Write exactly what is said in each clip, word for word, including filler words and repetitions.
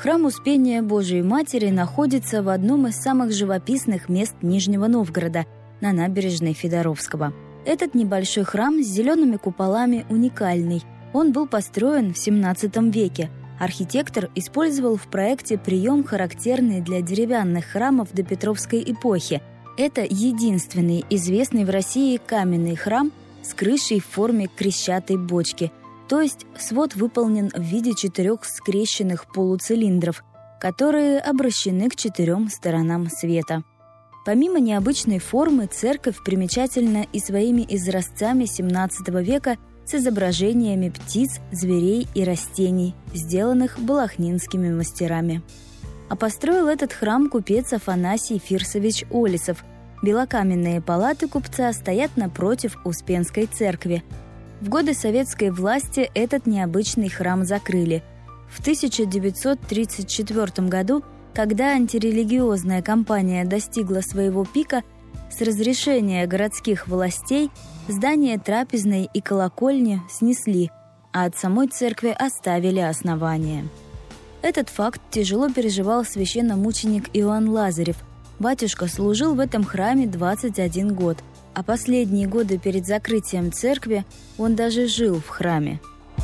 Храм Успения Божией Матери находится в одном из самых живописных мест Нижнего Новгорода, на набережной Федоровского. Этот небольшой храм с зелеными куполами уникальный. Он был построен в семнадцатом веке. Архитектор использовал в проекте прием, характерный для деревянных храмов допетровской эпохи. Это единственный известный в России каменный храм с крышей в форме крещатой бочки, то есть свод выполнен в виде четырех скрещенных полуцилиндров, которые обращены к четырем сторонам света. Помимо необычной формы, церковь примечательна и своими изразцами семнадцатого века с изображениями птиц, зверей и растений, сделанных балахнинскими мастерами. А построил этот храм купец Афанасий Фирсович Олесов. Белокаменные палаты купца стоят напротив Успенской церкви. В годы советской власти этот необычный храм закрыли. В тысяча девятьсот тридцать четвёртом году, когда антирелигиозная кампания достигла своего пика, с разрешения городских властей здания трапезной и колокольни снесли, а от самой церкви оставили основание. Этот факт тяжело переживал священномученик Иоанн Лазарев. Батюшка служил в этом храме двадцать один год, а последние годы перед закрытием церкви он даже жил в храме.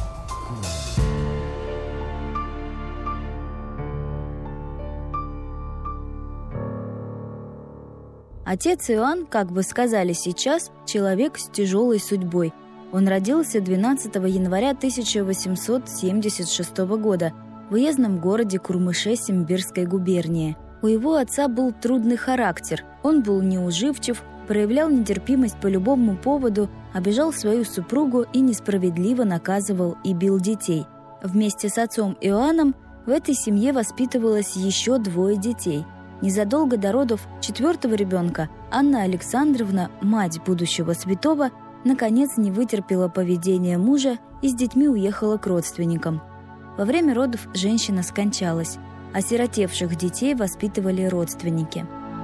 Отец Иоанн, как бы сказали сейчас, человек с тяжелой судьбой. Он родился двенадцатого января тысяча восемьсот семьдесят шестого года в уездном городе Курмыше Симбирской губернии. У его отца был трудный характер, он был неуживчив, проявлял нетерпимость по любому поводу, обижал свою супругу и несправедливо наказывал и бил детей. Вместе с отцом Иоанном в этой семье воспитывалось еще двое детей. Незадолго до родов четвертого ребенка Анна Александровна, мать будущего святого, наконец не вытерпела поведения мужа и с детьми уехала к родственникам. Во время родов женщина скончалась. Осиротевших детей воспитывали родственники.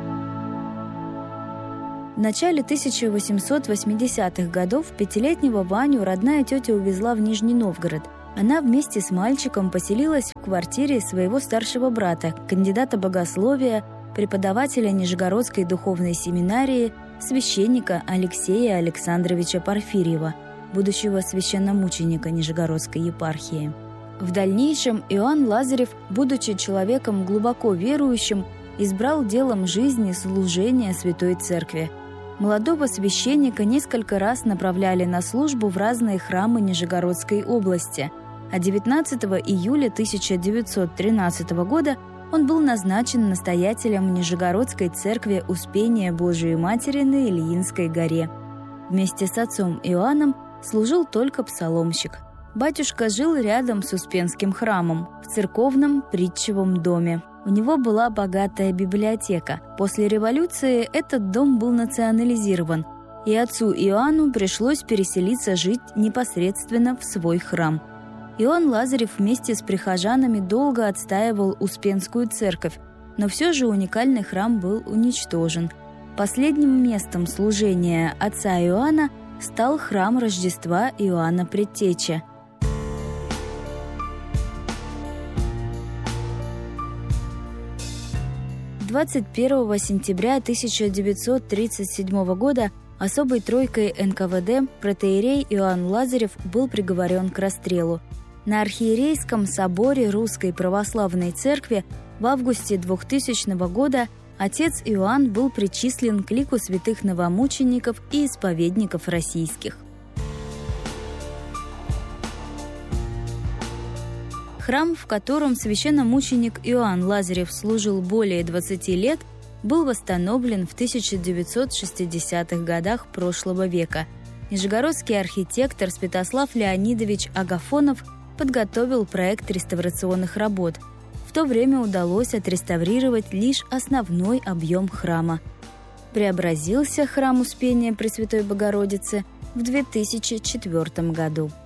В начале тысяча восемьсот восьмидесятых годов пятилетнего Ваню родная тетя увезла в Нижний Новгород. Она вместе с мальчиком поселилась в квартире своего старшего брата, кандидата богословия, преподавателя Нижегородской духовной семинарии, священника Алексея Александровича Порфирьева, будущего священномученика Нижегородской епархии. В дальнейшем Иоанн Лазарев, будучи человеком глубоко верующим, избрал делом жизни служение Святой Церкви. Молодого священника несколько раз направляли на службу в разные храмы Нижегородской области, а девятнадцатого июля тысяча девятьсот тринадцатого года он был назначен настоятелем Нижегородской церкви Успения Божией Матери на Ильинской горе. Вместе с отцом Иоанном служил только псаломщик. Батюшка жил рядом с Успенским храмом, в церковном притчевом доме. У него была богатая библиотека. После революции этот дом был национализирован, и отцу Иоанну пришлось переселиться жить непосредственно в свой храм. Иоанн Лазарев вместе с прихожанами долго отстаивал Успенскую церковь, но все же уникальный храм был уничтожен. Последним местом служения отца Иоанна стал храм Рождества Иоанна Предтечи. двадцать первого сентября тысяча девятьсот тридцать седьмого года особой тройкой эн ка вэ дэ протоиерей Иоанн Лазарев был приговорен к расстрелу. На архиерейском соборе Русской Православной Церкви в августе двухтысячного года отец Иоанн был причислен к лику святых новомучеников и исповедников российских. Храм, в котором священномученик Иоанн Лазарев служил более двадцати лет, был восстановлен в тысяча девятьсот шестидесятых годах прошлого века. Нижегородский архитектор Святослав Леонидович Агафонов подготовил проект реставрационных работ. В то время удалось отреставрировать лишь основной объем храма. Преобразился храм Успения Пресвятой Богородицы в две тысячи четвёртом году.